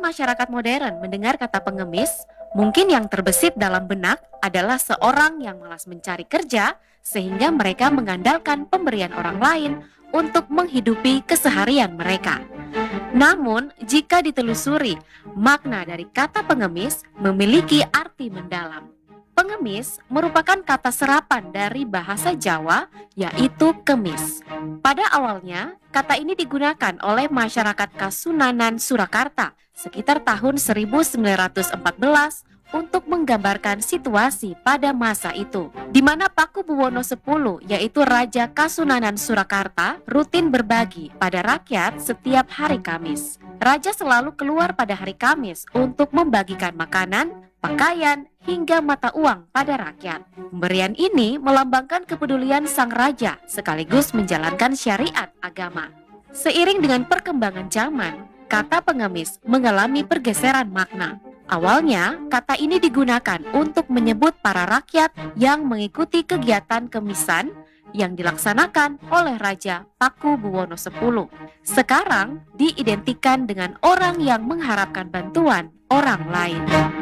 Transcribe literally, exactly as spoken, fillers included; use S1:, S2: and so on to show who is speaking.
S1: masyarakat modern mendengar kata pengemis, mungkin yang terbesit dalam benak adalah seorang yang malas mencari kerja sehingga mereka mengandalkan pemberian orang lain untuk menghidupi keseharian mereka. Namun, jika ditelusuri, makna dari kata pengemis memiliki arti mendalam. Pengemis merupakan kata serapan dari bahasa Jawa, yaitu kemis. Pada awalnya, kata ini digunakan oleh masyarakat Kasunanan Surakarta sekitar tahun seribu sembilan ratus empat belas untuk menggambarkan situasi pada masa itu, di mana Paku Buwono sepuluh, yaitu Raja Kasunanan Surakarta, rutin berbagi pada rakyat setiap hari Kamis. Raja selalu keluar pada hari Kamis untuk membagikan makanan, pakaian, hingga mata uang pada rakyat. Pemberian ini melambangkan kepedulian sang raja sekaligus menjalankan syariat agama. Seiring dengan perkembangan zaman, kata pengemis mengalami pergeseran makna. Awalnya, kata ini digunakan untuk menyebut para rakyat yang mengikuti kegiatan kemisan yang dilaksanakan oleh Raja Paku Buwono sepuluh. Sekarang diidentikan dengan orang yang mengharapkan bantuan orang lain.